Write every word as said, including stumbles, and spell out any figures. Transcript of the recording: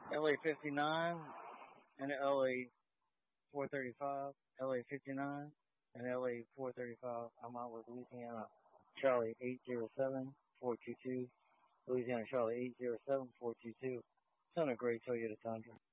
L A fifty-nine and L A four thirty-five. L A fifty-nine and L A four thirty-five. I'm out with Louisiana Charlie eight zero seven four two two. Louisiana Charlie eight zero seven four two two. It's on a gray Toyota Tundra.